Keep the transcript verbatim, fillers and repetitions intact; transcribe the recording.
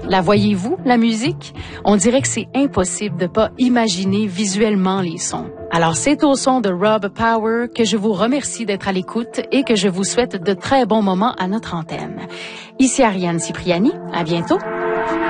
La voyez-vous, la musique? On dirait que c'est impossible de pas imaginer visuellement les sons. Alors c'est au son de Rob Power que je vous remercie d'être à l'écoute et que je vous souhaite de très bons moments à notre antenne. Ici Ariane Cipriani, à bientôt.